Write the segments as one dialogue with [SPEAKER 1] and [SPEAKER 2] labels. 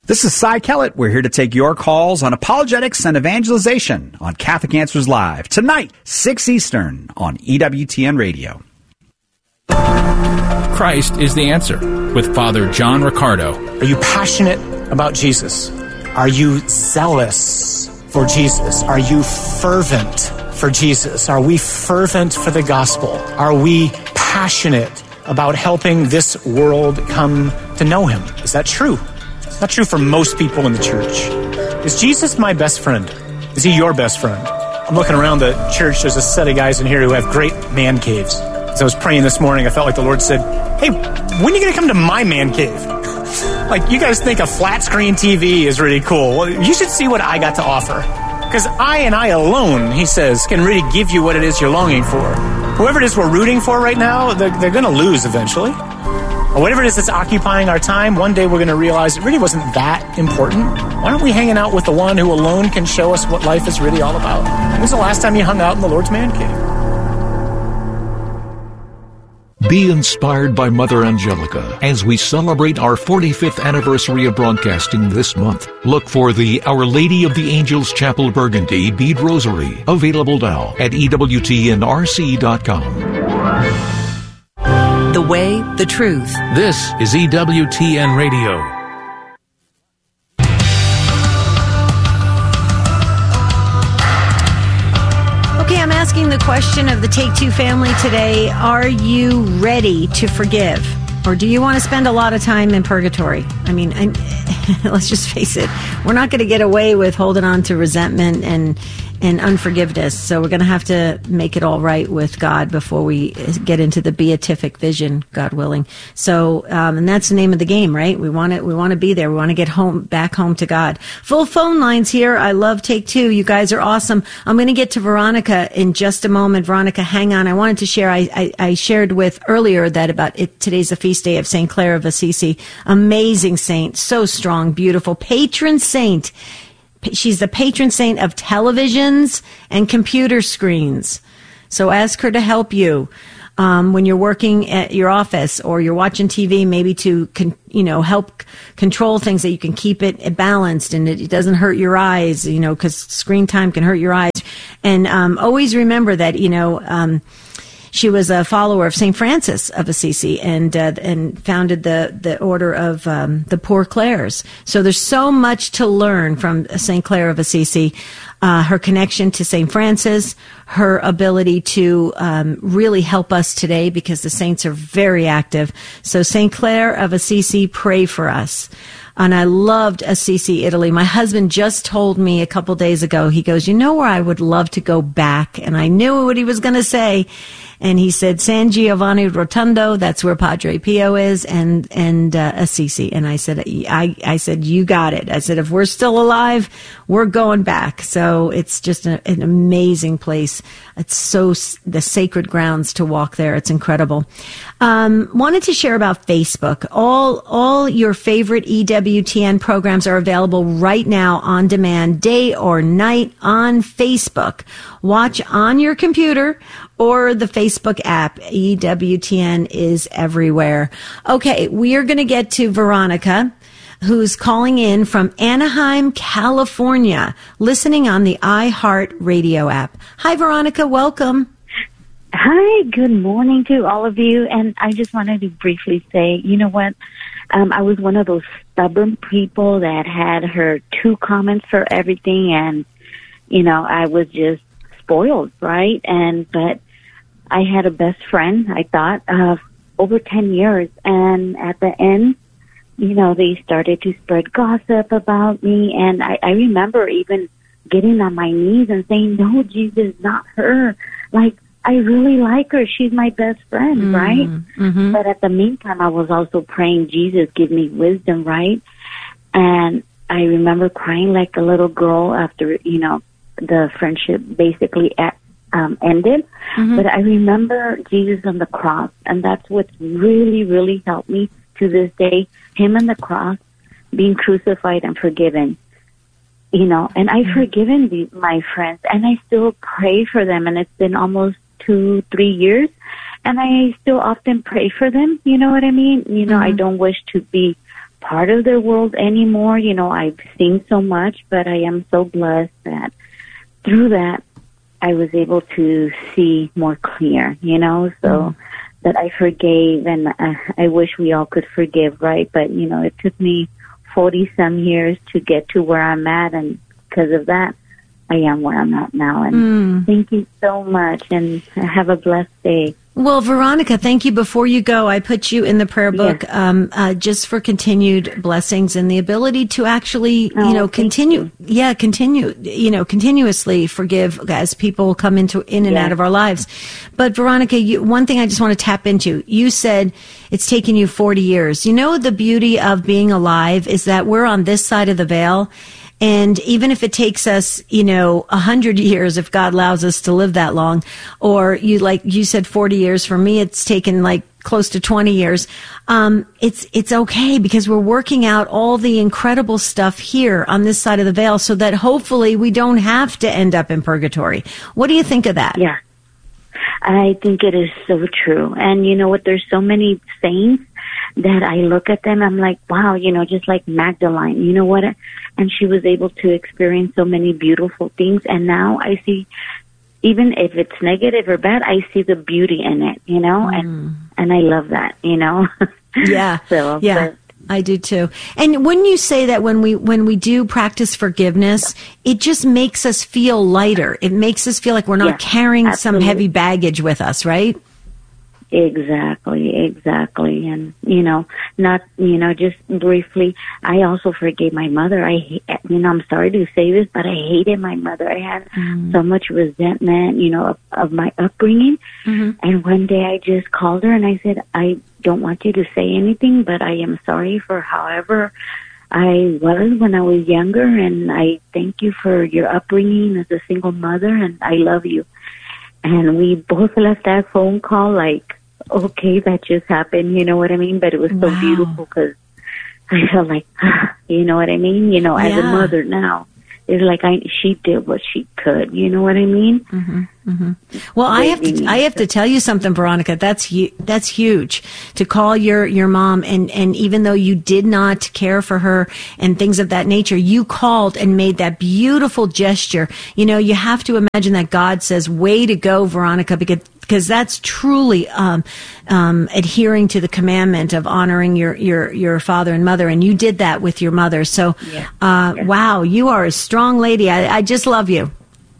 [SPEAKER 1] This is Cy Kellett. We're here to take your calls on apologetics and evangelization on Catholic Answers Live. Tonight, 6 Eastern on EWTN Radio.
[SPEAKER 2] Christ is the answer with Father John Riccardo.
[SPEAKER 3] Are you passionate about Jesus? Are you zealous for Jesus? Are you fervent for Jesus? Are we fervent for the gospel? Are we passionate about helping this world come to know him? Is that true? It's not true for most people in the church. Is Jesus my best friend? Is he your best friend? I'm looking around the church. There's a set of guys in here who have great man caves. As I was praying this morning, I felt like the Lord said, hey, when are you going to come to my man cave? Like, you guys think a flat screen TV is really cool. Well, you should see what I got to offer. Because I and I alone, he says, can really give you what it is you're longing for. Whoever it is we're rooting for right now, they're going to lose eventually. Or whatever it is that's occupying our time, one day we're going to realize it really wasn't that important. Why aren't we hanging out with the one who alone can show us what life is really all about? When was the last time you hung out in the Lord's man cave?
[SPEAKER 4] Be inspired by Mother Angelica as we celebrate our 45th anniversary of broadcasting this month. Look for the Our Lady of the Angels Chapel Burgundy Bead Rosary, available now at EWTNRC.com.
[SPEAKER 5] The way, the truth.
[SPEAKER 2] This is EWTN Radio.
[SPEAKER 6] Okay, I'm asking the question of the Take Two family today. Are you ready to forgive? Or do you want to spend a lot of time in purgatory? I mean, let's just face it. We're not going to get away with holding on to resentment and unforgiveness. So we're going to have to make it all right with God before we get into the beatific vision, God willing. So, and that's the name of the game, right? We want to be there. We want to get back home to God. Full phone lines here. I love Take Two. You guys are awesome. I'm going to get to Veronica in just a moment. Veronica, hang on. I wanted to share, I shared with earlier that about it. Today's the feast day of St. Clare of Assisi. Amazing saint. So strong, beautiful, patron saint. She's the patron saint of televisions and computer screens. So ask her to help you when you're working at your office or you're watching TV, maybe to help control things that you can keep it balanced and it doesn't hurt your eyes, because screen time can hurt your eyes. And always remember that, she was a follower of St. Francis of Assisi and founded the order of the Poor Clares. So there's so much to learn from St. Clare of Assisi, her connection to St. Francis, her ability to really help us today because the saints are very active. So St. Clare of Assisi, pray for us. And I loved Assisi, Italy. My husband just told me a couple days ago, he goes, you know where I would love to go back? And I knew what he was going to say. And he said, San Giovanni Rotondo, that's where Padre Pio is, and Assisi. And I said, I said, you got it. I said, if we're still alive, we're going back. So it's just an amazing place. It's so, the sacred grounds to walk there. It's incredible. Wanted to share about Facebook. All your favorite EWTN programs are available right now on demand, day or night on Facebook. Watch on your computer or the Facebook app. EWTN is everywhere. Okay, we are going to get to Veronica, who's calling in from Anaheim, California, listening on the iHeart Radio app. Hi, Veronica. Welcome.
[SPEAKER 7] Hi, good morning to all of you. And I just wanted to briefly say, you know what? I was one of those stubborn people that had her 2 comments for everything. And, I was just spoiled, right? But I had a best friend, I thought, of over 10 years. And at the end, they started to spread gossip about me. And I remember even getting on my knees and saying, no, Jesus, not her. Like, I really like her. She's my best friend, right? Mm-hmm. But at the meantime, I was also praying, Jesus, give me wisdom, right? And I remember crying like a little girl after, the friendship basically ended. Mm-hmm. But I remember Jesus on the cross, and that's what's really, really helped me to this day. Him on the cross, being crucified and forgiven. And I've forgiven my friends, and I still pray for them, and it's been almost 2-3 years, and I still often pray for them. You know what I mean? I don't wish to be part of their world anymore. You know, I've seen so much, but I am so blessed that through that I was able to see more clear, you know, so that I forgave, and I wish we all could forgive, right? But, you know, it took me 40-some years to get to where I'm at, and because of that, I am where I'm at now. And thank you so much, and have a blessed day.
[SPEAKER 6] Well, Veronica, thank you. Before you go, I put you in the prayer book just for continued blessings and the ability to actually, continuously forgive as people come in and out of our lives. But Veronica, one thing I just want to tap into, you said it's taken you 40 years. You know, the beauty of being alive is that we're on this side of the veil. And even if it takes us, 100 years, if God allows us to live that long, or you said 40 years, for me, it's taken close to 20 years. It's okay, because we're working out all the incredible stuff here on this side of the veil so that hopefully we don't have to end up in purgatory. What do you think of that?
[SPEAKER 7] Yeah, I think it is so true. And you know what? There's so many saints that I look at them, I'm like, wow, just like Magdalene, you know what? And she was able to experience so many beautiful things. And now I see, even if it's negative or bad, I see the beauty in it, and I love that,
[SPEAKER 6] Yeah.
[SPEAKER 7] So,
[SPEAKER 6] yeah. I do too. And when you say that when we do practice forgiveness, it just makes us feel lighter. It makes us feel like we're not carrying some heavy baggage with us, right?
[SPEAKER 7] Exactly. And, just briefly, I also forgave my mother. I'm sorry to say this, but I hated my mother. I had so much resentment, of my upbringing. And one day I just called her and I said, I don't want you to say anything, but I am sorry for however I was when I was younger, and I thank you for your upbringing as a single mother, and I love you. And we both left that phone call like, okay, that just happened, you know what I mean? But it was so beautiful because I felt like, you know what I mean? As a mother now, it's like she did what she could, you know what I mean?
[SPEAKER 6] Well, I have to tell you something, Veronica. That's huge to call your mom, and even though you did not care for her and things of that nature, you called and made that beautiful gesture. You have to imagine that God says, "Way to go, Veronica," because that's truly adhering to the commandment of honoring your father and mother, and you did that with your mother. So, wow, you are a strong lady. I just love you.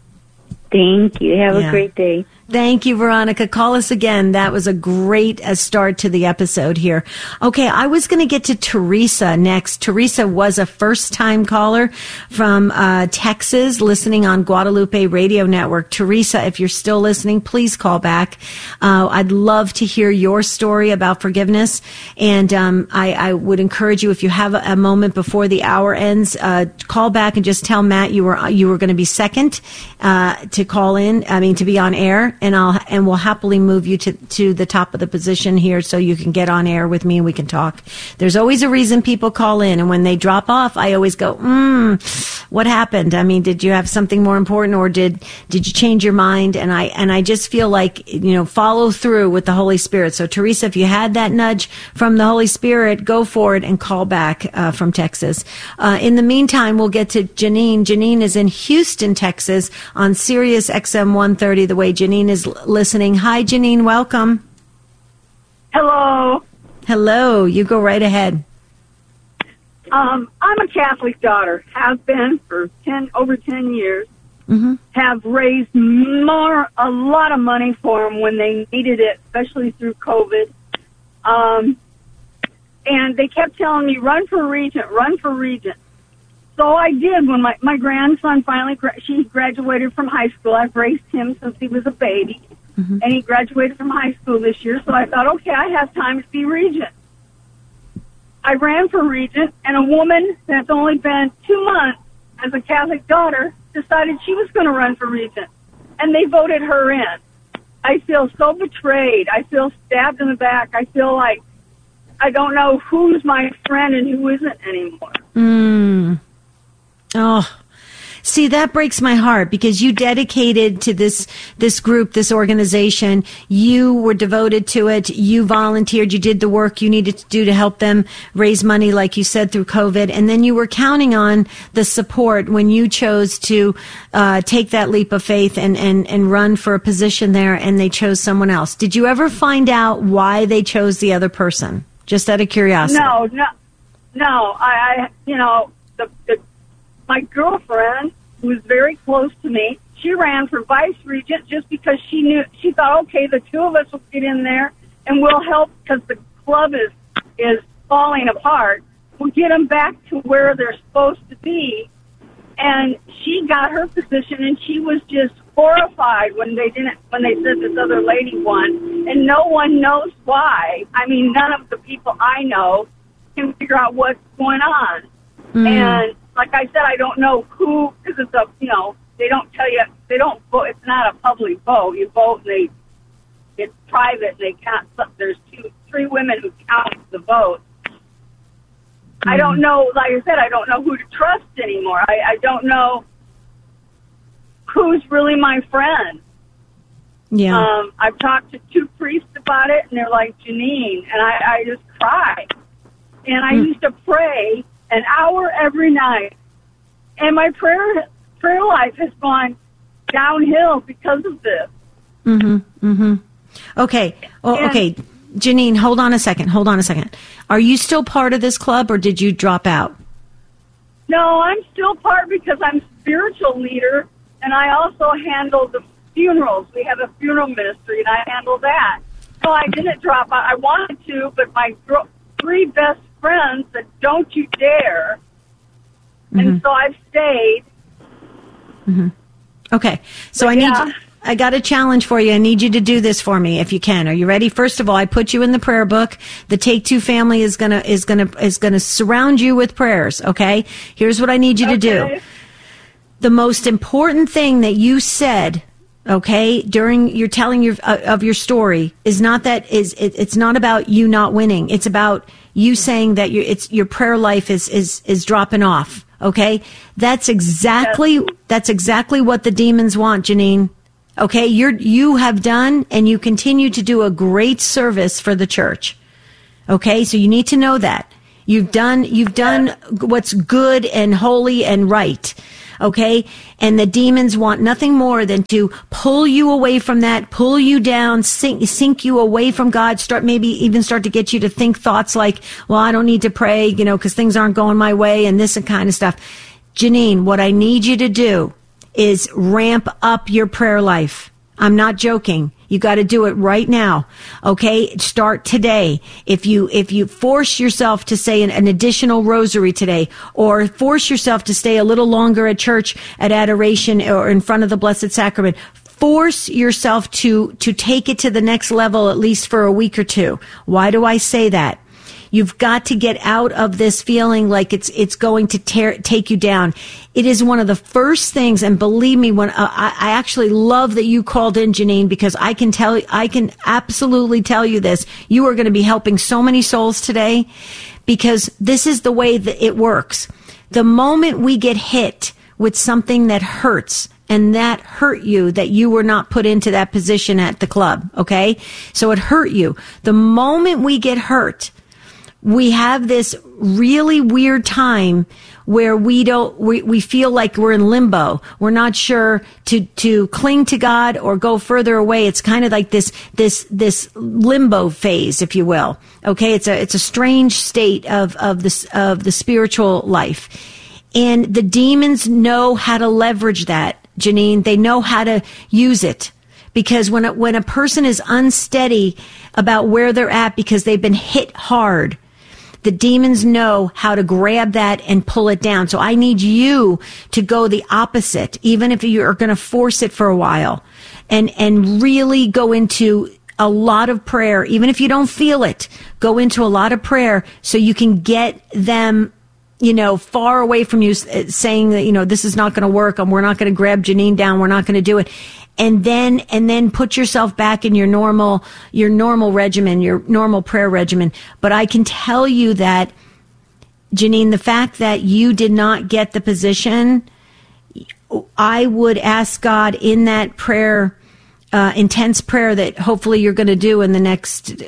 [SPEAKER 7] Thank you. Have a great day.
[SPEAKER 6] Thank you, Veronica. Call us again. That was a great start to the episode here. Okay, I was going to get to Teresa next. Teresa was a first-time caller from Texas, listening on Guadalupe Radio Network. Teresa, if you're still listening, please call back. I'd love to hear your story about forgiveness. And I would encourage you, if you have a moment before the hour ends, call back and just tell Matt you were going to be second to call in. To be on air. And we'll happily move you to the top of the position here so you can get on air with me and we can talk. There's always a reason people call in, and when they drop off, I always go, what happened? Did you have something more important, or did you change your mind? And I just feel like, follow through with the Holy Spirit. So Teresa, if you had that nudge from the Holy Spirit, go for it and call back from Texas. In the meantime, we'll get to Janine. Janine is in Houston, Texas on Sirius XM 130, the way Janine is listening. Hi, Janine. Welcome.
[SPEAKER 8] Hello.
[SPEAKER 6] Hello. You go right ahead.
[SPEAKER 8] I'm a Catholic daughter. Have been for over 10 years. Have raised a lot of money for them when they needed it, especially through COVID. And they kept telling me, run for regent, run for regent. So I did when my grandson finally, he graduated from high school. I've raised him since he was a baby. And he graduated from high school this year. So I thought, okay, I have time to be regent. I ran for regent, and a woman that's only been 2 months as a Catholic daughter decided she was going to run for regent. And they voted her in. I feel so betrayed. I feel stabbed in the back. I feel like I don't know who's my friend and who isn't anymore.
[SPEAKER 6] Oh, See, that breaks my heart because you dedicated to this group, this organization. You were devoted to it. You volunteered. You did the work you needed to do to help them raise money, like you said, through COVID. And then you were counting on the support when you chose to take that leap of faith and run for a position there, and they chose someone else. Did you ever find out why they chose the other person? Just out of curiosity.
[SPEAKER 8] No. I my girlfriend, who was very close to me, she ran for vice regent just because she thought, okay, the two of us will get in there and we'll help because the club is falling apart. We'll get them back to where they're supposed to be. And she got her position, and she was just horrified when they said this other lady won, and no one knows why. I mean, none of the people I know can figure out what's going on. And like I said, I don't know who, because it's they don't tell you, they don't vote. It's not a public vote. You vote, and it's private, and they count. There's 3 women who count the vote. I don't know, like I said, I don't know who to trust anymore. I don't know who's really my friend.
[SPEAKER 6] Yeah.
[SPEAKER 8] I've talked to 2 priests about it, and they're like, Janine, and I just cry. And I used to pray an hour every night, and my prayer life has gone downhill because of this.
[SPEAKER 6] Okay. Okay. Janine, hold on a second. Are you still part of this club, or did you drop out?
[SPEAKER 8] No, I'm still part because I'm spiritual leader, and I also handle the funerals. We have a funeral ministry, and I handle that. So I didn't drop out. I wanted to, but my 3 best friends said, don't you dare. And so I've stayed.
[SPEAKER 6] Okay. So I got a challenge for you. I need you to do this for me if you can. Are you ready? First of all, I put you in the prayer book. The Take Two family is gonna surround you with prayers. Okay. Here's what I need you to do. The most important thing that you said, okay, during your telling of your story is not that it's not about you not winning. It's about you saying that your prayer life is dropping off. Okay. That's exactly what the demons want, Janine. Okay, you have done and you continue to do a great service for the church. Okay, so you need to know that. You've done what's good and holy and right. Okay, and the demons want nothing more than to pull you away from that, pull you down, sink you away from God, start to get you to think thoughts like, well, I don't need to pray, because things aren't going my way and this and kind of stuff. Janine, what I need you to do is ramp up your prayer life. I'm not joking. You got to do it right now. Okay? Start today. If you force yourself to say an additional rosary today, or force yourself to stay a little longer at church at adoration or in front of the Blessed Sacrament, force yourself to take it to the next level, at least for a week or 2. Why do I say that? You've got to get out of this feeling like it's going to take you down. It is one of the first things, and believe me, when I actually love that you called in, Janine, because I can absolutely tell you this. You are going to be helping so many souls today, because this is the way that it works. The moment we get hit with something that hurts, and that hurt you, that you were not put into that position at the club, okay? So it hurt you. The moment we get hurt, we have this really weird time where we feel like we're in limbo. We're not sure to cling to God or go further away. It's kind of like this limbo phase, if you will. Okay. It's a strange state of the spiritual life. And the demons know how to leverage that, Janine. They know how to use it. Because when a person is unsteady about where they're at because they've been hit hard, the demons know how to grab that and pull it down. So I need you to go the opposite, even if you are going to force it for a while, and really go into a lot of prayer. Even if you don't feel it, go into a lot of prayer so you can get them, far away from you, saying that, this is not going to work. We're not going to grab Janine down. We're not going to do it. And then put yourself back in your normal regimen, your normal prayer regimen. But I can tell you that, Janine, the fact that you did not get the position, I would ask God in that prayer, intense prayer that hopefully you're going to do in the next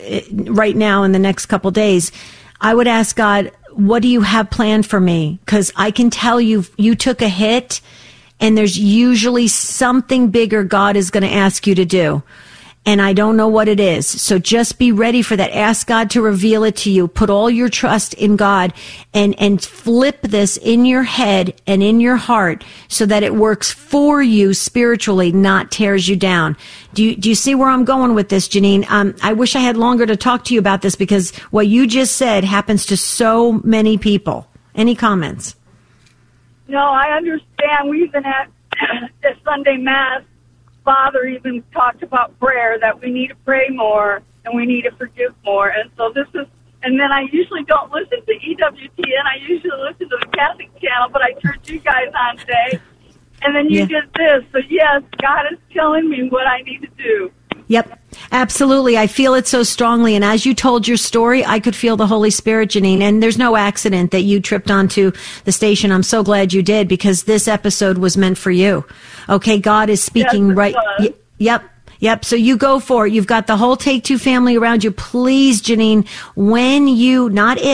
[SPEAKER 6] couple days. I would ask God, what do you have planned for me? Because I can tell you took a hit, and there's usually something bigger God is going to ask you to do. And I don't know what it is. So just be ready for that. Ask God to reveal it to you. Put all your trust in God and flip this in your head and in your heart so that it works for you spiritually, not tears you down. Do you see where I'm going with this, Janine? I wish I had longer to talk to you about this because what you just said happens to so many people. Any comments?
[SPEAKER 8] No, I understand. We've been at Sunday Mass. Father even talked about prayer, that we need to pray more and we need to forgive more. And so and then I usually don't listen to EWTN. I usually listen to the Catholic channel, but I turned you guys on today. And then you did this. So yes, God is telling me what I need to do.
[SPEAKER 6] Yep, absolutely. I feel it so strongly. And as you told your story, I could feel the Holy Spirit, Janine. And there's no accident that you tripped onto the station. I'm so glad you did, because this episode was meant for you. Okay, God is speaking right. Yep. So you go for it. You've got the whole Take Two family around you. Please, Janine, when you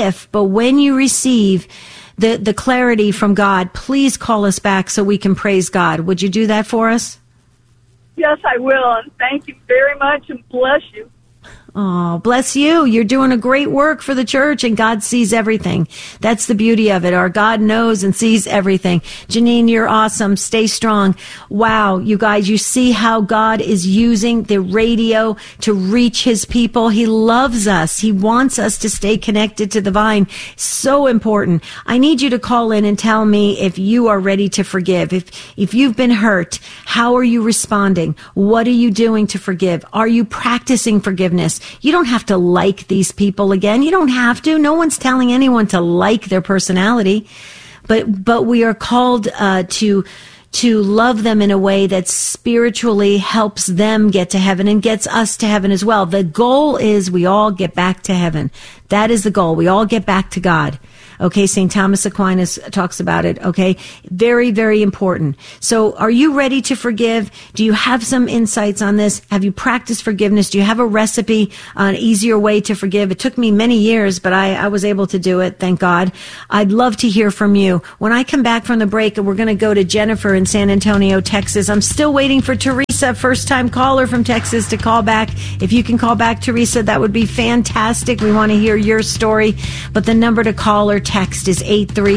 [SPEAKER 6] receive the clarity from God, please call us back so we can praise God. Would you do that for us?
[SPEAKER 8] Yes, I will, and thank you very much, and bless you.
[SPEAKER 6] Oh, bless you. You're doing a great work for the church, and God sees everything. That's the beauty of it. Our God knows and sees everything. Janine, you're awesome. Stay strong. Wow, you guys, you see how God is using the radio to reach his people. He loves us. He wants us to stay connected to the vine. So important. I need you to call in and tell me if you are ready to forgive. If you've been hurt, how are you responding? What are you doing to forgive? Are you practicing forgiveness? You don't have to like these people again. You don't have to. No one's telling anyone to like their personality, but we are called to love them in a way that spiritually helps them get to heaven and gets us to heaven as well. The goal is we all get back to heaven. That is the goal. We all get back to God. Okay, St. Thomas Aquinas talks about it, okay? Very, very important. So are you ready to forgive? Do you have some insights on this? Have you practiced forgiveness? Do you have a recipe, an easier way to forgive? It took me many years, but I was able to do it, thank God. I'd love to hear from you. When I come back from the break, we're going to go to Jennifer in San Antonio, Texas. I'm still waiting for Teresa, first-time caller from Texas, to call back. If you can call back, Teresa, that would be fantastic. We want to hear your story. But the number to call or text is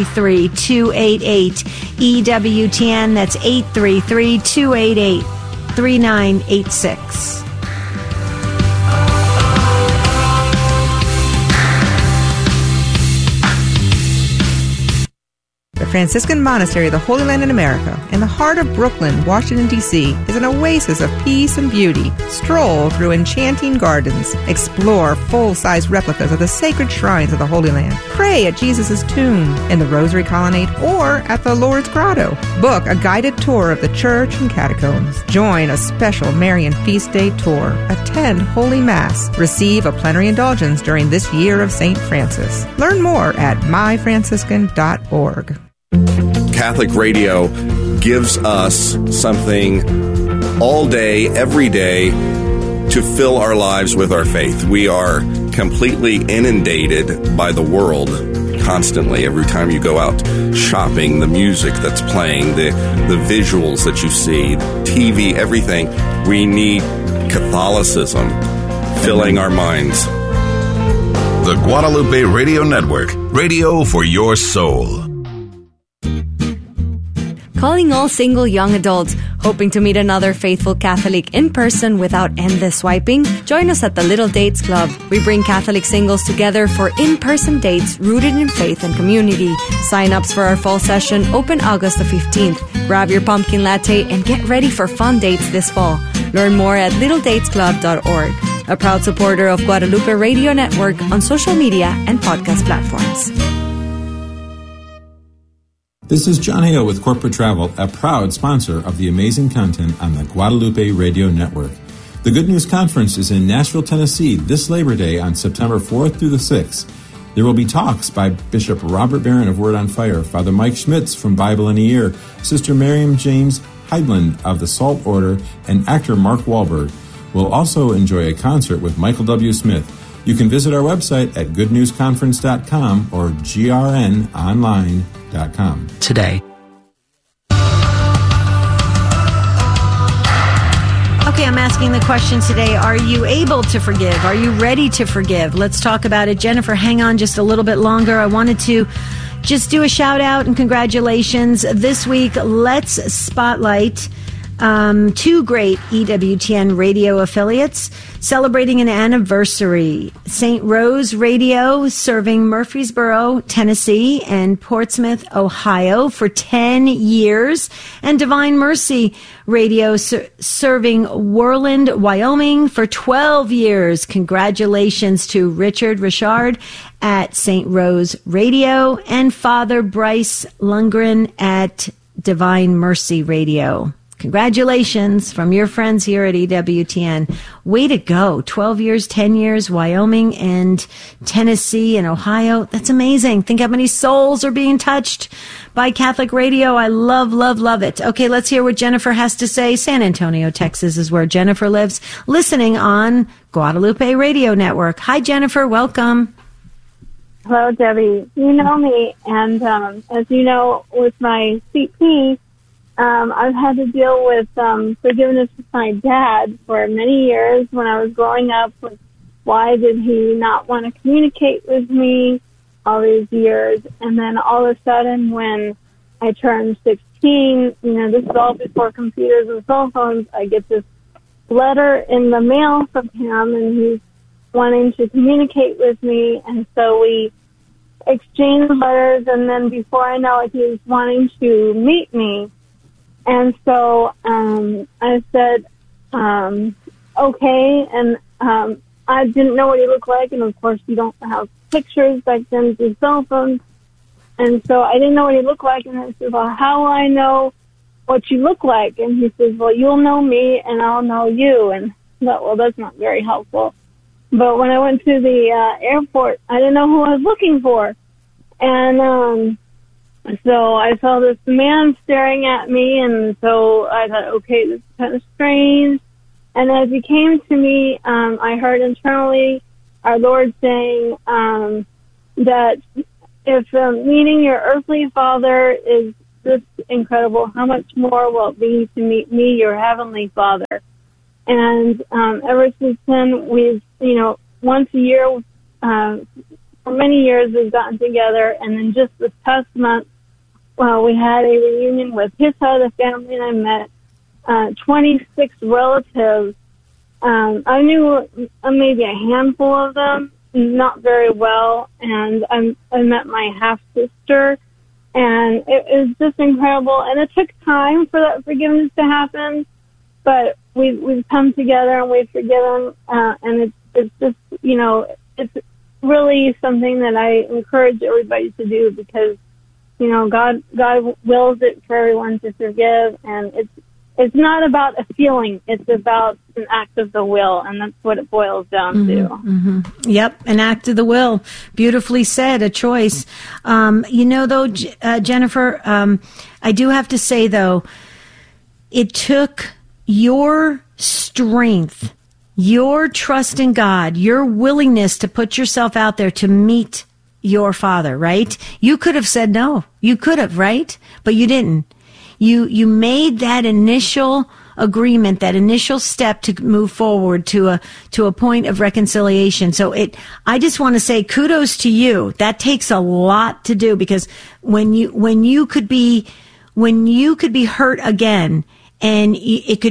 [SPEAKER 6] 833-288-EWTN. That's 833-288-3986.
[SPEAKER 9] The Franciscan Monastery of the Holy Land in America, in the heart of Brooklyn, Washington, D.C., is an oasis of peace and beauty. Stroll through enchanting gardens. Explore full-size replicas of the sacred shrines of the Holy Land. Pray at Jesus' tomb, in the Rosary Colonnade, or at the Lourdes Grotto. Book a guided tour of the church and catacombs. Join a special Marian Feast Day tour. Attend Holy Mass. Receive a plenary indulgence during this year of St. Francis. Learn more at myfranciscan.org.
[SPEAKER 10] Catholic radio gives us something all day, every day, to fill our lives with our faith. We are completely inundated by the world constantly. Every time you go out shopping, the music that's playing, the visuals that you see, TV, everything. We need Catholicism filling our minds.
[SPEAKER 11] The Guadalupe Radio Network, radio for your soul.
[SPEAKER 12] Calling all single young adults hoping to meet another faithful Catholic in person without endless swiping? Join us at the Little Dates Club. We bring Catholic singles together for in-person dates rooted in faith and community. Sign-ups for our fall session open August the 15th. Grab your pumpkin latte and get ready for fun dates this fall. Learn more at littledatesclub.org. A proud supporter of Guadalupe Radio Network on social media and podcast platforms.
[SPEAKER 13] This is John Hale with Corporate Travel, a proud sponsor of the amazing content on the Guadalupe Radio Network. The Good News Conference is in Nashville, Tennessee this Labor Day on September 4th through the 6th. There will be talks by Bishop Robert Barron of Word on Fire, Father Mike Schmitz from Bible in a Year, Sister Miriam James Heidland of the Salt Order, and actor Mark Wahlberg. We'll also enjoy a concert with Michael W. Smith. You can visit our website at goodnewsconference.com or grnonline.com.
[SPEAKER 5] Today.
[SPEAKER 6] Okay, I'm asking the question today, are you able to forgive? Are you ready to forgive? Let's talk about it. Jennifer, hang on just a little bit longer. I wanted to just do a shout out and congratulations. This week, let's spotlight two great EWTN radio affiliates celebrating an anniversary. St. Rose Radio, serving Murfreesboro, Tennessee, and Portsmouth, Ohio for 10 years. And Divine Mercy Radio, serving Worland, Wyoming for 12 years. Congratulations to Richard Richard at St. Rose Radio and Father Bryce Lundgren at Divine Mercy Radio. Congratulations from your friends here at EWTN. Way to go. 12 years, 10 years, Wyoming and Tennessee and Ohio. That's amazing. Think how many souls are being touched by Catholic radio. I love, love, love it. Okay, let's hear what Jennifer has to say. San Antonio, Texas is where Jennifer lives, listening on Guadalupe Radio Network. Hi, Jennifer. Welcome.
[SPEAKER 14] Hello, Debbie. You know me, and as you know, with my CP, I've had to deal with forgiveness with my dad for many years when I was growing up. Why did he not want to communicate with me all these years? And then all of a sudden when I turned 16, this is all before computers and cell phones, I get this letter in the mail from him, and he's wanting to communicate with me. And so we exchanged letters, and then before I know it, he was wanting to meet me. And so I said, okay, and I didn't know what he looked like, and of course you don't have pictures back then through cell phones, and so I didn't know what he looked like, and I said, well, how will I know what you look like? And he says, well, you'll know me, and I'll know you, and I thought, well, that's not very helpful. But when I went to the airport, I didn't know who I was looking for, and so I saw this man staring at me, and so I thought, okay, this is kind of strange. And as he came to me, I heard internally our Lord saying that if meeting your earthly father is this incredible, how much more will it be to meet me, your heavenly Father? And ever since then, we've, once a year, for many years, we've gotten together, and then just this past month, we had a reunion with his side of the family, and I met 26 relatives. I knew maybe a handful of them, not very well, and I met my half-sister, and it was just incredible. And it took time for that forgiveness to happen, but we've come together and we've forgiven, and it's just, it's really something that I encourage everybody to do, because God wills it for everyone to forgive, and it's not about a feeling; it's about an act of the will, and that's what it boils down to.
[SPEAKER 6] Mm-hmm. Yep, an act of the will. Beautifully said. A choice. Though, Jennifer, I do have to say though, it took your strength, your trust in God, your willingness to put yourself out there to meet your father, right? You could have said no. You could have, right? But you didn't. You made that initial agreement, that initial step to move forward to a point of reconciliation. So I just want to say kudos to you. That takes a lot to do, because when you could be hurt again, and it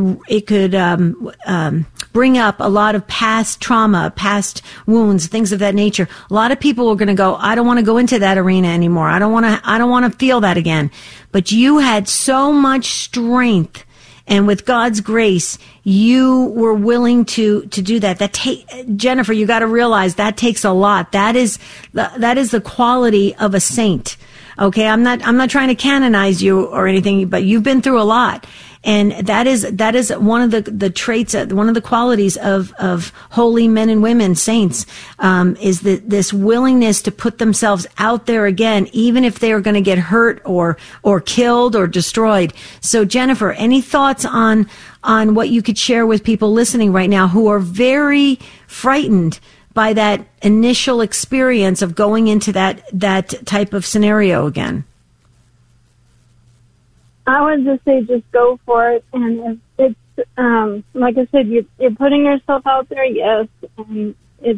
[SPEAKER 6] could bring up a lot of past trauma, past wounds, things of that nature. A lot of people are going to go, I don't want to go into that arena anymore. I don't want to feel that again. But you had so much strength, and with God's grace, you were willing to do that. Jennifer, you got to realize that takes a lot. That is the quality of a saint. Okay, I'm not trying to canonize you or anything, but you've been through a lot. And that is one of the traits, one of the qualities of holy men and women, saints, is this willingness to put themselves out there again, even if they are going to get hurt or killed or destroyed. So Jennifer, any thoughts on what you could share with people listening right now who are very frightened by that initial experience of going into that type of scenario again?
[SPEAKER 14] I would just say just go for it. And it's like I said, you're putting yourself out there, yes, and it's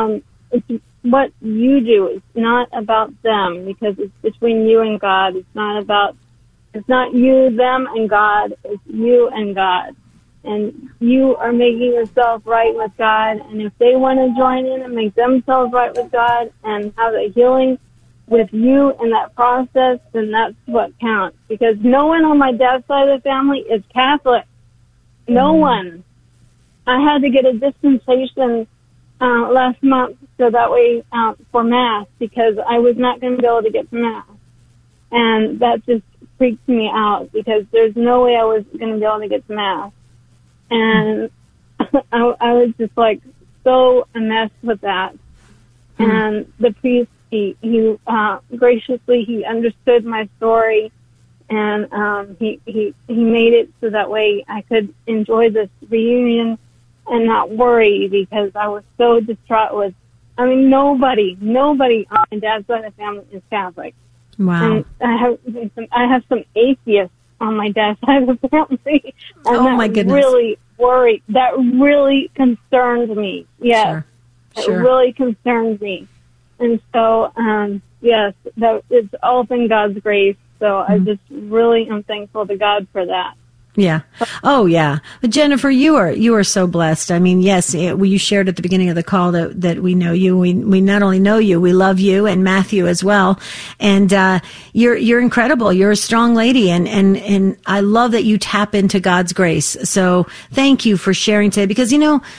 [SPEAKER 14] what you do. It's not about them, because it's between you and God. It's not you, them, and God. It's you and God. And you are making yourself right with God. And if they want to join in and make themselves right with God and have a healing with you in that process, then that's what counts. Because no one on my dad's side of the family is Catholic. No one. I had to get a dispensation last month so that way for Mass, because I was not going to be able to get to Mass. And that just freaked me out, because there's no way I was going to be able to get to Mass. And I was just like so enmeshed with that. And the priest, he graciously, he understood my story, and he made it so that way I could enjoy this reunion and not worry, because I was so distraught with, nobody on my dad's side of the family is Catholic.
[SPEAKER 6] Wow.
[SPEAKER 14] And I have some atheists on my dad's side of the family. And
[SPEAKER 6] oh, my goodness.
[SPEAKER 14] That really concerns me. Yes.
[SPEAKER 6] Sure.
[SPEAKER 14] It really concerns me. And so, yes, it's all in God's grace. So I just really am thankful to God for that.
[SPEAKER 6] Yeah. Oh, yeah. But Jennifer, you are so blessed. Yes, you shared at the beginning of the call that we know you. We not only know you, we love you, and Matthew as well. And you're incredible. You're a strong lady, and I love that you tap into God's grace. So thank you for sharing today, because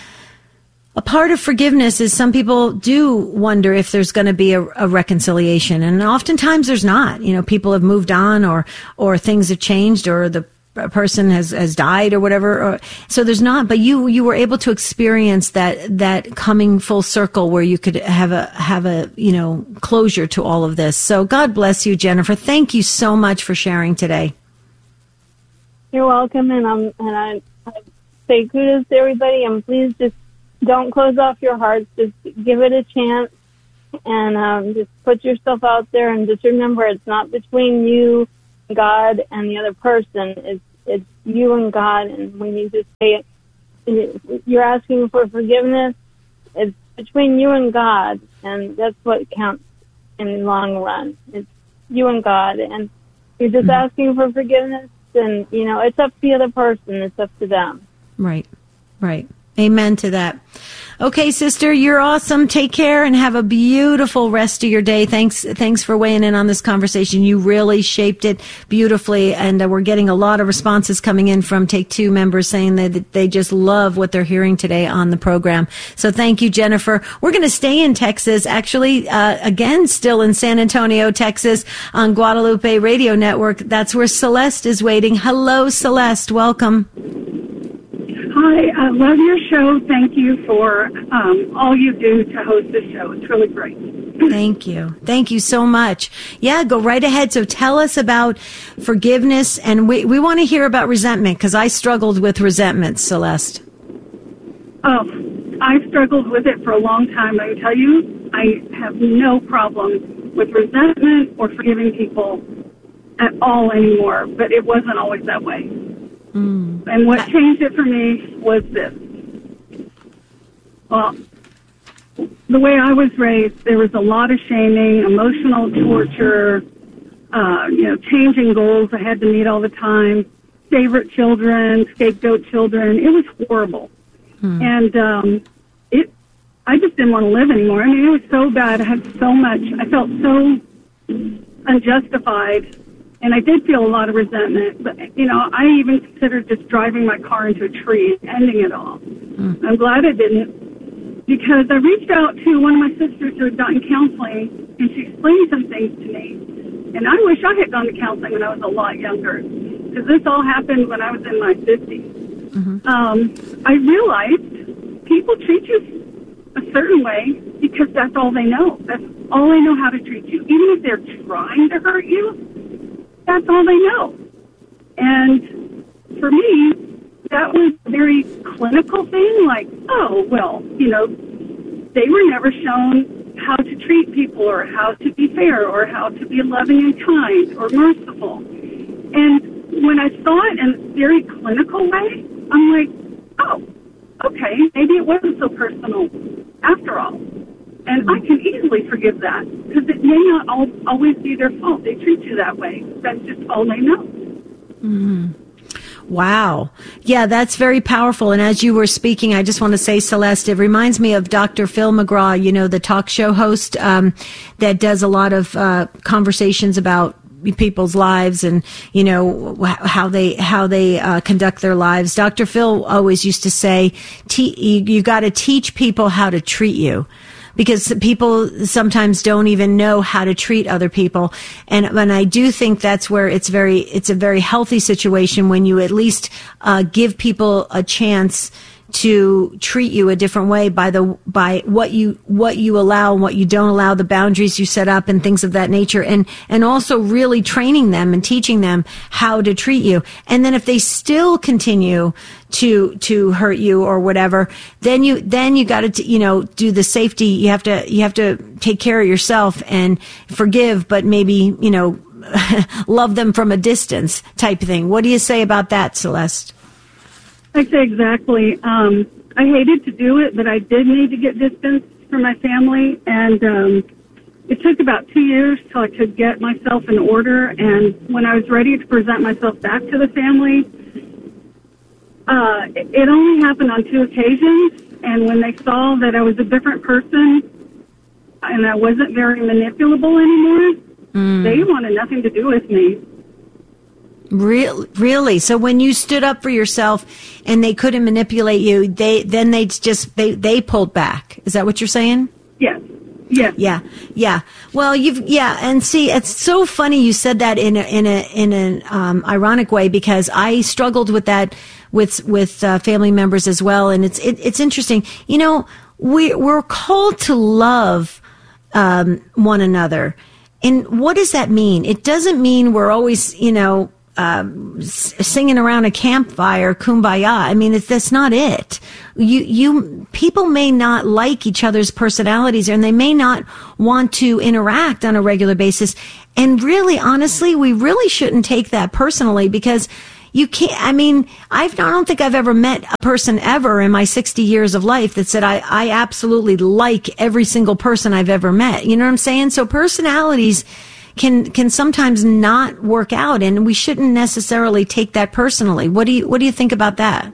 [SPEAKER 6] a part of forgiveness is some people do wonder if there's going to be a reconciliation, and oftentimes there's not. People have moved on, or things have changed, or the person has died, or whatever. So there's not. But you were able to experience that coming full circle where you could have a closure to all of this. So God bless you, Jennifer. Thank you so much for sharing today.
[SPEAKER 14] You're welcome, and I say kudos to everybody, and please just don't close off your hearts. Just give it a chance, and just put yourself out there, and just remember, it's not between you, God, and the other person. It's you and God. And when you just say it, you're asking for forgiveness. It's between you and God, and that's what counts in the long run. It's you and God, and you're just asking for forgiveness. And it's up to the other person. It's up to them.
[SPEAKER 6] Right. Amen to that. Okay, sister, you're awesome. Take care and have a beautiful rest of your day. Thanks for weighing in on this conversation. You really shaped it beautifully, and we're getting a lot of responses coming in from Take Two members saying that they just love what they're hearing today on the program. So thank you, Jennifer. We're going to stay in Texas, actually, again, still in San Antonio, Texas, on Guadalupe Radio Network. That's where Celeste is waiting. Hello, Celeste. Welcome.
[SPEAKER 15] Hi, I love your show. Thank you for all you do to host this show. It's really great.
[SPEAKER 6] Thank you. Thank you so much. Yeah, go right ahead. So tell us about forgiveness, and we want to hear about resentment, because I struggled with resentment, Celeste.
[SPEAKER 15] Oh, I've struggled with it for a long time. I can tell you, I have no problem with resentment or forgiving people at all anymore, but it wasn't always that way. And what changed it for me was this. Well, the way I was raised, there was a lot of shaming, emotional torture, changing goals I had to meet all the time, favorite children, scapegoat children. It was horrible. And I just didn't want to live anymore. It was so bad. I had so much. I felt so unjustified. And I did feel a lot of resentment, but, I even considered just driving my car into a tree and ending it all. I'm glad I didn't, because I reached out to one of my sisters who had gotten counseling, and she explained some things to me. And I wish I had gone to counseling when I was a lot younger. because this all happened when I was in my 50s. I realized people treat you a certain way because that's all they know. That's all they know how to treat you. Even if they're trying to hurt you, that's all they know. And for me, that was a very clinical thing, like, oh, well, you know, they were never shown how to treat people or how to be fair or how to be loving and kind or merciful. And when I saw it in a very clinical way, I'm like, oh, okay, maybe it wasn't so personal after all. And I can easily forgive that because it may not always be their fault. They treat you that way. That's just all they know.
[SPEAKER 6] Mm-hmm. Wow. Yeah, that's very powerful. And as you were speaking, I just want to say, Celeste, it reminds me of Dr. Phil McGraw, you know, the talk show host that does a lot of conversations about people's lives and, you know, how they conduct their lives. Dr. Phil always used to say, you got to teach people how to treat you. Because people sometimes don't even know how to treat other people. And I do think that's where it's a very healthy situation when you at least give people a chance to treat you a different way by what you allow and what you don't allow, the boundaries you set up and things of that nature, and also really training them and teaching them how to treat you. And then if they still continue to hurt you or whatever, then you got to, you know, do the safety. You have to take care of yourself and forgive, but maybe, you know, love them from a distance type thing. What do you say about that, Celeste?
[SPEAKER 15] I say exactly. I hated to do it, but I did need to get distance from my family, and it took about 2 years till I could get myself in order. And when I was ready to present myself back to the family, it only happened on 2 occasions. And when they saw that I was a different person and I wasn't very manipulable anymore, they wanted nothing to do with me.
[SPEAKER 6] Really? So when you stood up for yourself and they couldn't manipulate you, they pulled back. Is that what you're saying?
[SPEAKER 15] Yes. Yeah.
[SPEAKER 6] Yeah. Well, and see, it's so funny you said that in an ironic way, because I struggled with that with family members as well, and it's interesting. You know, we're called to love one another, and what does that mean? It doesn't mean we're always, you know, singing around a campfire, kumbaya. I mean, that's not it. People may not like each other's personalities, and they may not want to interact on a regular basis. And really, honestly, we really shouldn't take that personally, because you can't, I mean, I don't think I've ever met a person ever in my 60 years of life that said, I absolutely like every single person I've ever met. You know what I'm saying? So personalities can sometimes not work out, and we shouldn't necessarily take that personally. What do you think about that?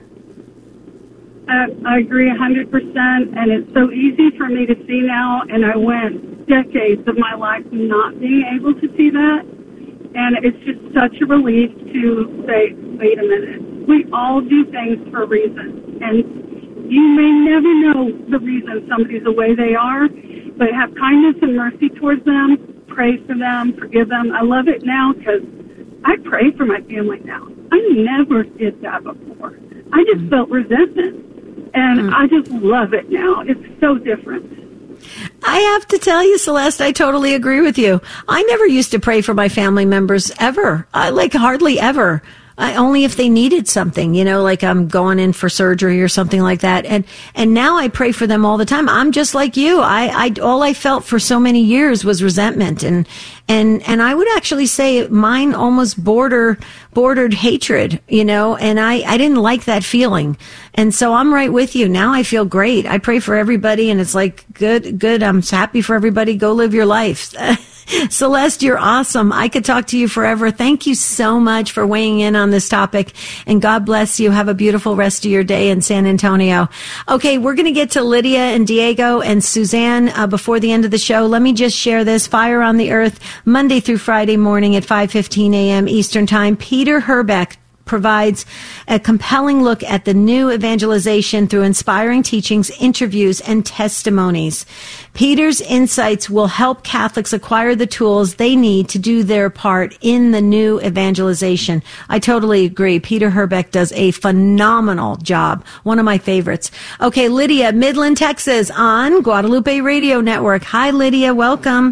[SPEAKER 15] I agree 100%, and it's so easy for me to see now, and I went decades of my life not being able to see that, and it's just such a relief to say, wait a minute, we all do things for a reason, and you may never know the reason somebody's the way they are, but have kindness and mercy towards them, pray for them, forgive them. I love it now because I pray for my family now. I never did that before. I just felt resentment. And I just love it now. It's so different.
[SPEAKER 6] I have to tell you, Celeste, I totally agree with you. I never used to pray for my family members ever. Like hardly ever. Only if they needed something, you know, like I'm going in for surgery or something like that. And now I pray for them all the time. I'm just like you. All I felt for so many years was resentment. And I would actually say mine almost bordered hatred, you know, and I didn't like that feeling. And so I'm right with you. Now I feel great. I pray for everybody, and it's like, good. I'm happy for everybody. Go live your life. Celeste, you're awesome. I could talk to you forever. Thank you so much for weighing in on this topic, and God bless you. Have a beautiful rest of your day in San Antonio. Okay, we're going to get to Lydia and Diego and Suzanne before the end of the show. Let me just share this. Fire on the Earth, Monday through Friday morning at 5:15 a.m. Eastern Time. Peter Herbeck provides a compelling look at the new evangelization through inspiring teachings, interviews, and testimonies. Peter's insights will help Catholics acquire the tools they need to do their part in the new evangelization. I totally agree. Peter Herbeck does a phenomenal job. One of my favorites. Okay, Lydia, Midland, Texas, on Guadalupe Radio Network. Hi, Lydia. Welcome.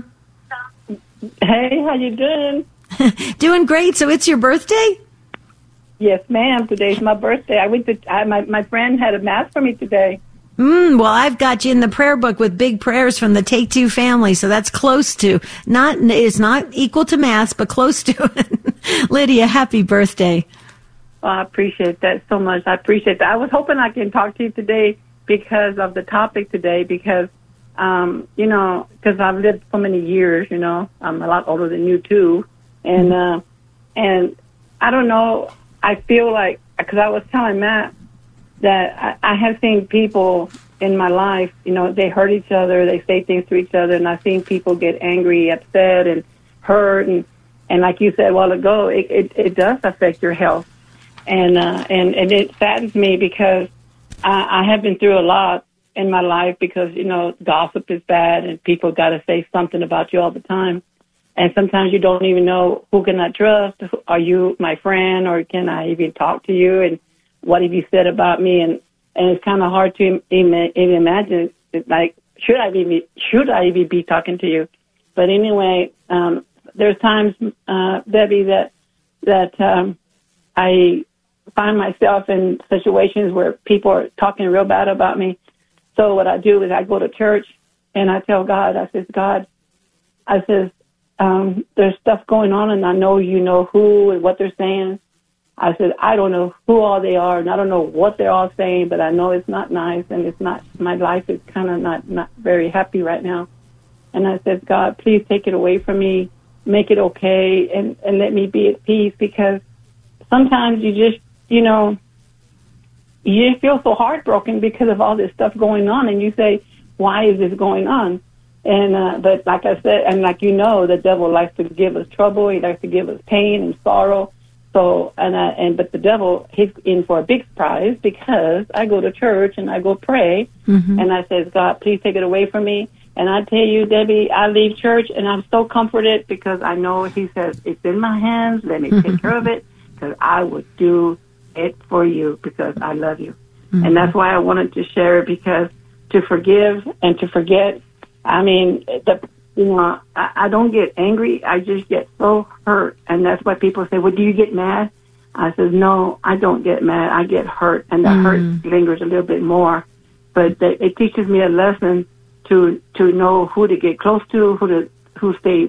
[SPEAKER 16] Hey, how you doing?
[SPEAKER 6] Doing great. So it's your birthday?
[SPEAKER 16] Yes, ma'am. Today's my birthday. I went to my friend had a mass for me today.
[SPEAKER 6] Well, I've got you in the prayer book with big prayers from the Take Two family, so that's close to it's not equal to mass, but close to it. Lydia, happy birthday.
[SPEAKER 16] Oh, I appreciate that so much. I appreciate that. I was hoping I can talk to you today because of the topic today, because because I've lived so many years. I'm a lot older than you too, and I don't know. I feel like, because I was telling Matt that I have seen people in my life, they hurt each other, they say things to each other, and I've seen people get angry, upset, and hurt, and like you said a while ago, it does affect your health, and it saddens me because I have been through a lot in my life because, gossip is bad, and people got to say something about you all the time. And sometimes you don't even know who can I trust. Are you my friend, or can I even talk to you? And what have you said about me? And it's kind of hard to even imagine. It's like, should I even be talking to you? But anyway, there's times, Debbie, that I find myself in situations where people are talking real bad about me. So what I do is I go to church and I tell God, I says, there's stuff going on, and I know you know who and what they're saying. I said, I don't know who all they are, and I don't know what they're all saying, but I know it's not nice, and it's not, my life is kind of not very happy right now. And I said, God, please take it away from me, make it okay, and let me be at peace, because sometimes you just, you just feel so heartbroken because of all this stuff going on, and you say, why is this going on? And but like I said, and like the devil likes to give us trouble. He likes to give us pain and sorrow. So but the devil, he's in for a big surprise, because I go to church and I go pray, and I says, God, please take it away from me. And I tell you, Debbie, I leave church and I'm so comforted, because I know He says, it's in my hands. Let me take care of it, because I would do it for you, because I love you. And that's why I wanted to share it, because to forgive and to forget. I mean, I don't get angry. I just get so hurt. And that's why people say, well, do you get mad? I said, no, I don't get mad. I get hurt. And that hurt lingers a little bit more. But it teaches me a lesson to know who to get close to, who stay,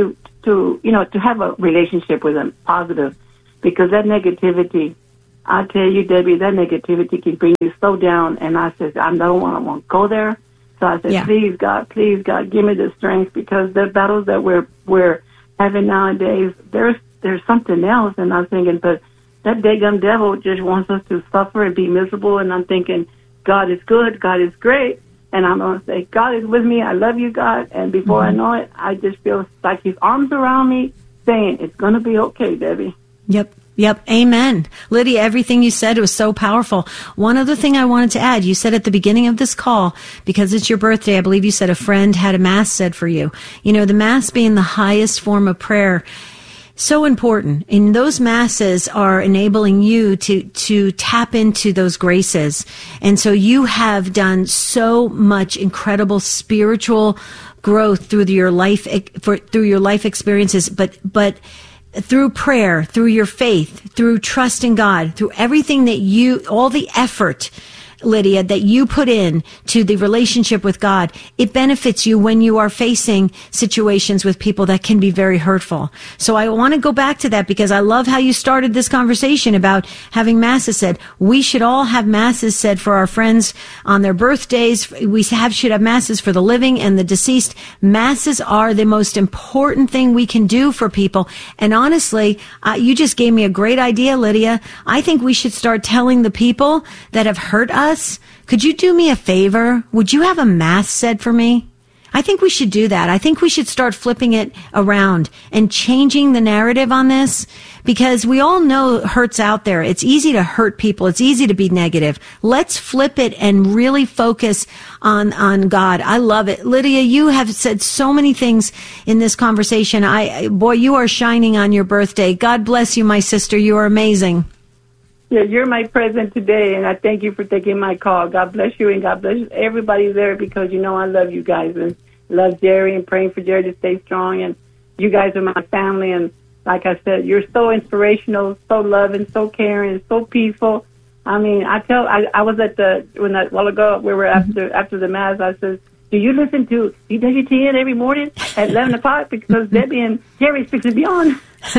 [SPEAKER 16] to have a relationship with them, positive. Because that negativity, I tell you, Debbie, that negativity can bring you so down. And I said, I don't want to go there. So I said, please, God, give me the strength, because the battles that we're having nowadays, there's something else. And I'm thinking, but that daggum devil just wants us to suffer and be miserable. And I'm thinking, God is good, God is great. And I'm going to say, God is with me, I love you, God. And before I know it, I just feel like His arms around me saying, it's going to be okay, Debbie.
[SPEAKER 6] Yep. Amen. Lydia, everything you said was so powerful. One other thing I wanted to add, you said at the beginning of this call, because it's your birthday, I believe you said a friend had a mass said for you. The mass being the highest form of prayer, so important. And those masses are enabling you to tap into those graces. And so you have done so much incredible spiritual growth through your life experiences, but through prayer, through your faith, through trust in God, through everything all the effort, Lydia, that you put in to the relationship with God, it benefits you when you are facing situations with people that can be very hurtful. So I want to go back to that, because I love how you started this conversation about having masses said. We should all have masses said for our friends on their birthdays. We should have masses for the living and the deceased. Masses are the most important thing we can do for people. And honestly, you just gave me a great idea, Lydia. I think we should start telling the people that have hurt us, could you do me a favor? Would you have a mass said for me? I think we should do that. I think we should start flipping it around and changing the narrative on this, because we all know hurt's out there. It's easy to hurt people. It's easy to be negative. Let's flip it and really focus on God. I love it. Lydia, you have said so many things in this conversation. Boy, you are shining on your birthday. God bless you, my sister. You are amazing.
[SPEAKER 16] Yeah, you're my present today, and I thank you for taking my call. God bless you, and God bless everybody there, because you know I love you guys and love Jerry and praying for Jerry to stay strong. And you guys are my family, and like I said, you're so inspirational, so loving, so caring, so peaceful. I mean, I was at a while ago, we were after the Mass, I said, do you listen to EWTN every morning at 11 o'clock? Because Debbie and Jerry's fixing to be on.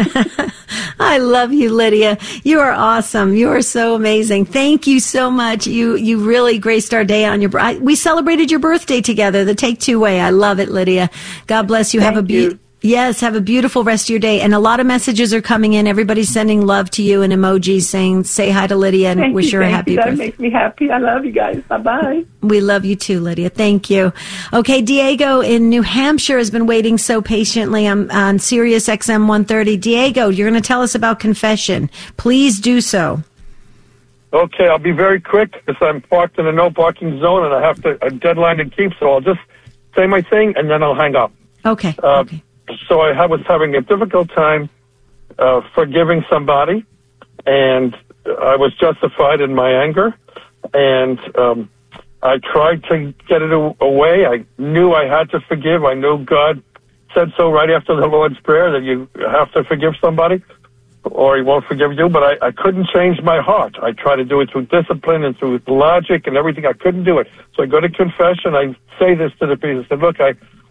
[SPEAKER 6] I love you, Lydia. You are awesome. You are so amazing. Thank you so much. You really graced our day on we celebrated your birthday together, the Take Two way. I love it, Lydia. God bless you. Have a beautiful rest of your day. And a lot of messages are coming in. Everybody's sending love to you and emojis saying, say hi to Lydia and wish her a happy birthday.
[SPEAKER 16] That makes me happy. I love you guys. Bye-bye.
[SPEAKER 6] We love you too, Lydia. Thank you. Okay, Diego in New Hampshire has been waiting so patiently on Sirius XM 130. Diego, you're going to tell us about confession. Please do so.
[SPEAKER 17] Okay, I'll be very quick because I'm parked in a no parking zone and I have a deadline to keep, so I'll just say my thing and then I'll hang up.
[SPEAKER 6] Okay.
[SPEAKER 17] So I was having a difficult time forgiving somebody, and I was justified in my anger, and I tried to get it away. I knew I had to forgive. I knew God said so right after the Lord's Prayer that you have to forgive somebody or he won't forgive you, but I couldn't change my heart. I tried to do it through discipline and through logic and everything. I couldn't do it. So I go to confession. I say this to the priest. I said, look,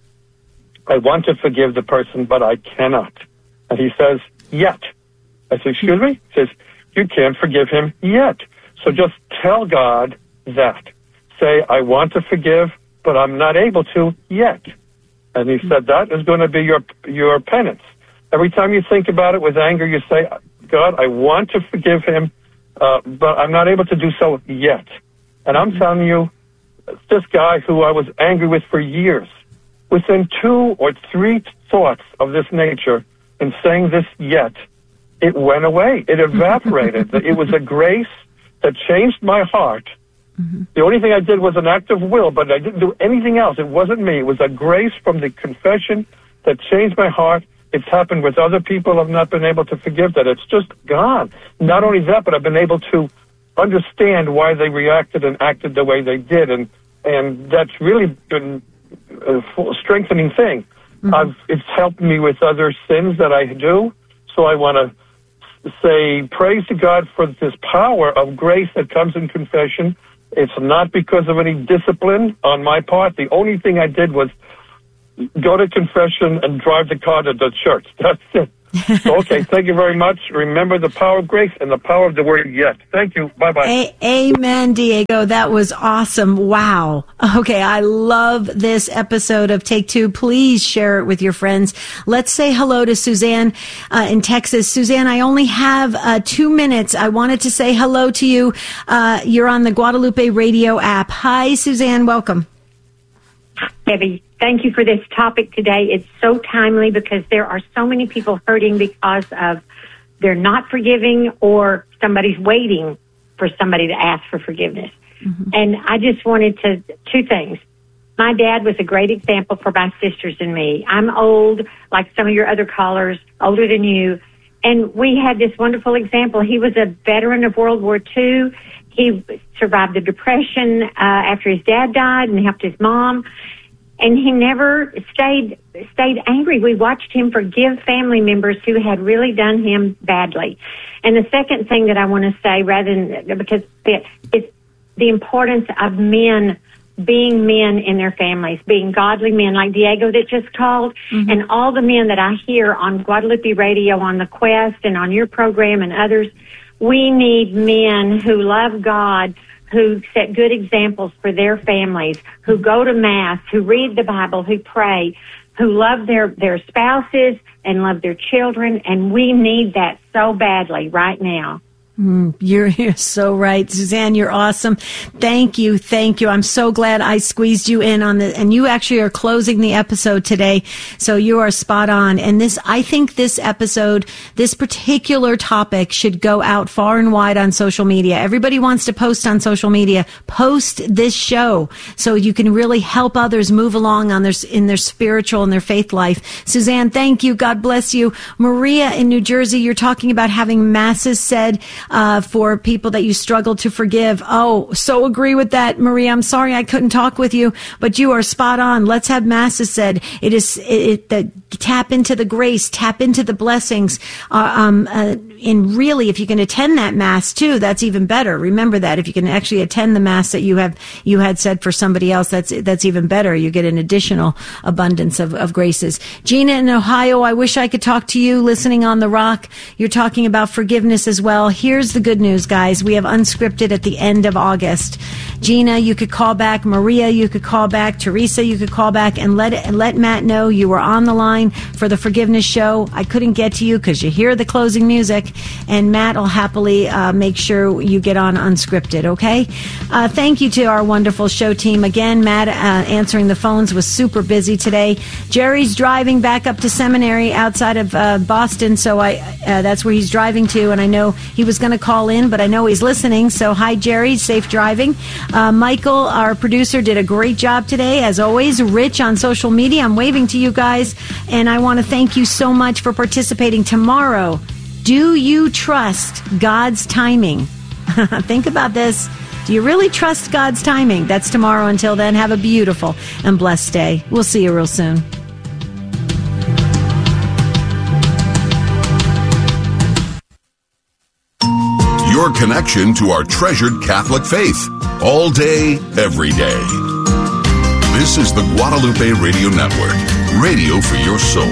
[SPEAKER 17] I want to forgive the person, but I cannot. And he says, yet. I said, excuse me? He says, you can't forgive him yet. So just tell God that. Say, I want to forgive, but I'm not able to yet. And he said, that is going to be your penance. Every time you think about it with anger, you say, God, I want to forgive him, but I'm not able to do so yet. And I'm telling you, this guy who I was angry with for years, within 2 or 3 thoughts of this nature, in saying this yet, it went away. It evaporated. It was a grace that changed my heart. Mm-hmm. The only thing I did was an act of will, but I didn't do anything else. It wasn't me. It was a grace from the confession that changed my heart. It's happened with other people. I've not been able to forgive that. It's just gone. Not only that, but I've been able to understand why they reacted and acted the way they did. And that's really been a strengthening thing. Mm-hmm. It's helped me with other sins that I do. So I want to say praise to God for this power of grace that comes in confession. It's not because of any discipline on my part. The only thing I did was go to confession and drive the car to the church. That's it. Okay, thank you very much. Remember the power of grace and the power of the word yet. Thank you. Bye-bye.
[SPEAKER 6] Amen, Diego. That was awesome. Wow. Okay, I love this episode of Take Two. Please share it with your friends. Let's say hello to Suzanne in Texas. Suzanne, I only have 2 minutes. I wanted to say hello to you. You're on the Guadalupe Radio app. Hi, Suzanne. Welcome.
[SPEAKER 18] Debbie, thank you for this topic today. It's so timely because there are so many people hurting because of they're not forgiving or somebody's waiting for somebody to ask for forgiveness. Mm-hmm. And I just wanted to, 2 things. My dad was a great example for my sisters and me. I'm old, like some of your other callers, older than you. And we had this wonderful example. He was a veteran of World War II. He survived the Depression after his dad died and helped his mom. And he never stayed angry. We watched him forgive family members who had really done him badly. And the second thing that I want to say, because it's the importance of men being men in their families, being godly men like Diego that just called, mm-hmm. and all the men that I hear on Guadalupe Radio, on The Quest, and on your program and others. We need men who love God, who set good examples for their families, who go to Mass, who read the Bible, who pray, who love their spouses and love their children, and we need that so badly right now.
[SPEAKER 6] You're so right, Suzanne. You're awesome. Thank you. I'm so glad I squeezed you in on the, and you actually are closing the episode today. So you are spot on. And I think this episode, this particular topic should go out far and wide on social media. Everybody wants to post on social media. Post this show so you can really help others move along in their spiritual and their faith life. Suzanne, thank you. God bless you. Maria in New Jersey, you're talking about having masses said for people that you struggle to forgive. Oh, so agree with that, Maria. I'm sorry I couldn't talk with you, but you are spot on. Let's have masses said. Tap into the grace, tap into the blessings. And really, if you can attend that mass too, that's even better. Remember that if you can actually attend the mass that you had said for somebody else, that's even better. You get an additional abundance of graces. Gina in Ohio, I wish I could talk to you listening on the Rock. You're talking about forgiveness as well. Here's the good news, guys. We have Unscripted at the end of August. Gina, you could call back. Maria, you could call back. Teresa, you could call back and let Matt know you were on the line for the forgiveness show. I couldn't get to you because you hear the closing music, and Matt will happily make sure you get on Unscripted, okay? Thank you to our wonderful show team. Again, Matt answering the phones was super busy today. Jerry's driving back up to seminary outside of Boston, so that's where he's driving to, and I know he was going to call in, but I know he's listening, so hi, Jerry. Safe driving. Michael, our producer, did a great job today, as always. Rich on social media. I'm waving to you guys, and I want to thank you so much for participating. Tomorrow, do you trust God's timing? Think about this. Do you really trust God's timing? That's tomorrow. Until then, have a beautiful and blessed day. We'll see you real soon.
[SPEAKER 11] Your connection to our treasured Catholic faith. All day, every day. This is the Guadalupe Radio Network. Radio for your soul.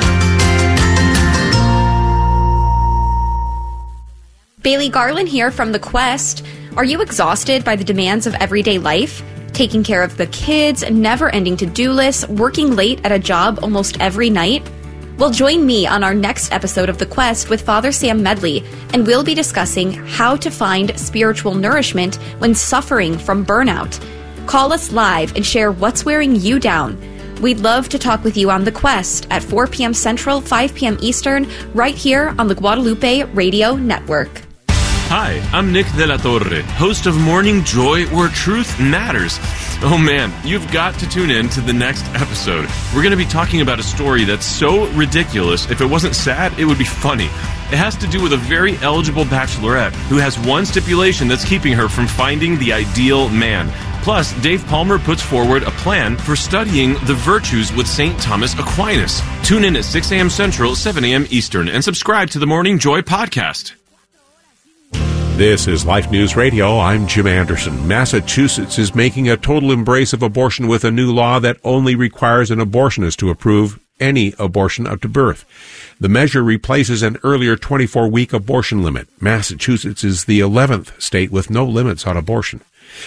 [SPEAKER 19] Bailey Garland here from The Quest. Are you exhausted by the demands of everyday life? Taking care of the kids, never-ending to-do lists, working late at a job almost every night? Well, join me on our next episode of The Quest with Father Sam Medley, and we'll be discussing how to find spiritual nourishment when suffering from burnout. Call us live and share what's wearing you down. We'd love to talk with you on The Quest at 4 p.m. Central, 5 p.m. Eastern, right here on the Guadalupe Radio Network.
[SPEAKER 20] Hi, I'm Nick De La Torre, host of Morning Joy, where truth matters. Oh man, you've got to tune in to the next episode. We're going to be talking about a story that's so ridiculous, if it wasn't sad, it would be funny. It has to do with a very eligible bachelorette who has one stipulation that's keeping her from finding the ideal man. Plus, Dave Palmer puts forward a plan for studying the virtues with St. Thomas Aquinas. Tune in at 6 a.m. Central, 7 a.m. Eastern, and subscribe to the Morning Joy podcast.
[SPEAKER 21] This is Life News Radio. I'm Jim Anderson. Massachusetts is making a total embrace of abortion with a new law that only requires an abortionist to approve any abortion up to birth. The measure replaces an earlier 24-week abortion limit. Massachusetts is the 11th state with no limits on abortion.